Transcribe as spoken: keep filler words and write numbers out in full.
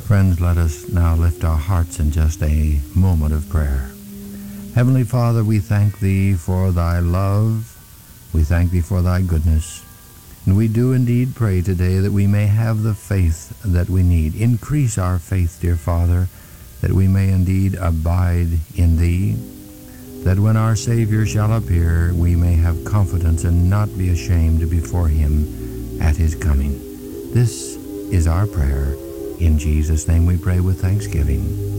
Friends, let us now lift our hearts in just a moment of prayer. Heavenly Father, we thank Thee for Thy love. We thank Thee for Thy goodness. And we do indeed pray today that we may have the faith that we need. Increase our faith, dear Father, that we may indeed abide in Thee, that when our Savior shall appear, we may have confidence and not be ashamed before Him at His coming. This is our prayer. In Jesus' name we pray with thanksgiving.